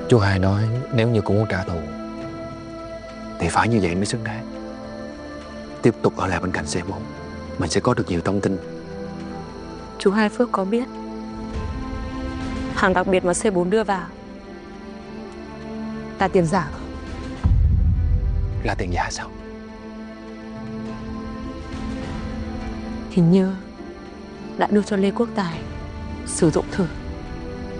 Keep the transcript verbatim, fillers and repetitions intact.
Chú hai nói nếu như cũng muốn trả thù thì phải như vậy mới xứng đáng. Tiếp tục ở lại bên cạnh C bốn, mình sẽ có được nhiều thông tin. Chú Hai Phước có biết hàng đặc biệt mà C bốn đưa vào là tiền giả không? Là tiền giả sao? Hình như đã đưa cho Lê Quốc Tài sử dụng thử.